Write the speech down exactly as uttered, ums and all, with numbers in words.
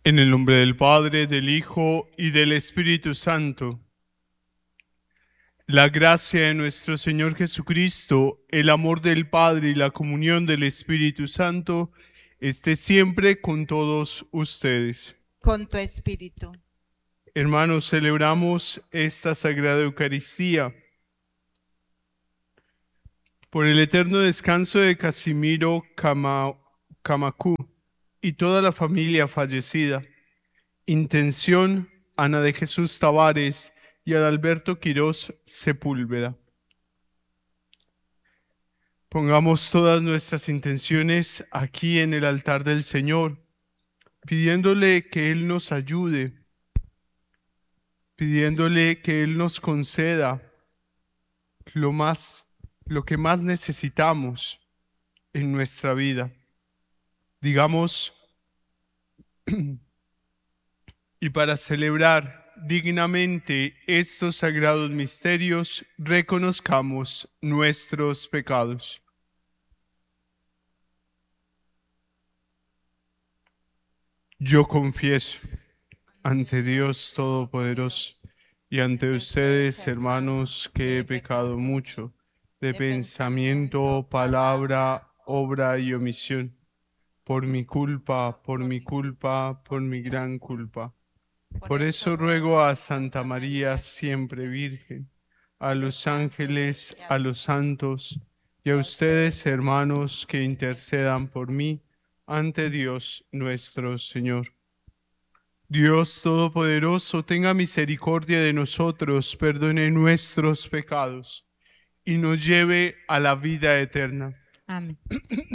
En el nombre del Padre, del Hijo y del Espíritu Santo. La gracia de nuestro Señor Jesucristo, el amor del Padre y la comunión del Espíritu Santo esté siempre con todos ustedes. Con tu espíritu. Hermanos, celebramos esta Sagrada Eucaristía por el eterno descanso de Casimiro Cama, Camacú y toda la familia fallecida. Intención: Ana de Jesús Tavares y Adalberto Quirós Sepúlveda. Pongamos todas nuestras intenciones aquí en el altar del Señor, pidiéndole que Él nos ayude, pidiéndole que Él nos conceda lo más, lo que más necesitamos en nuestra vida. Digamos, y para celebrar dignamente estos sagrados misterios, reconozcamos nuestros pecados. Yo confieso ante Dios Todopoderoso y ante ustedes, hermanos, que he pecado mucho de pensamiento, palabra, obra y omisión, por mi culpa, por mi culpa, por mi gran culpa. Por eso ruego a Santa María, siempre Virgen, a los ángeles, a los santos y a ustedes, hermanos, que intercedan por mí ante Dios nuestro Señor. Dios Todopoderoso, tenga misericordia de nosotros, perdone nuestros pecados y nos lleve a la vida eterna. Amén.